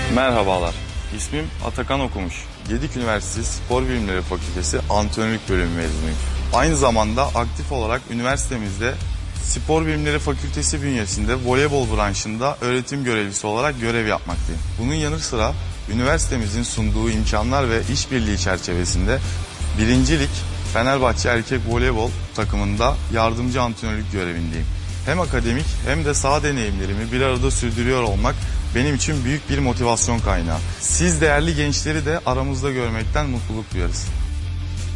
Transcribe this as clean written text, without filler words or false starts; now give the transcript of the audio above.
Merhabalar, ismim Atakan Okumuş. Gedik Üniversitesi Spor Bilimleri Fakültesi Antrenörlük Bölümü mezunuyum. Aynı zamanda aktif olarak üniversitemizde Spor Bilimleri Fakültesi bünyesinde voleybol branşında öğretim görevlisi olarak görev yapmaktayım. Bunun yanı sıra üniversitemizin sunduğu imkanlar ve işbirliği çerçevesinde 1. Lig Fenerbahçe Erkek Voleybol takımında yardımcı antrenörlük görevindeyim. Hem akademik hem de saha deneyimlerimi bir arada sürdürüyor olmak benim için büyük bir motivasyon kaynağı. Siz değerli gençleri de aramızda görmekten mutluluk duyarız.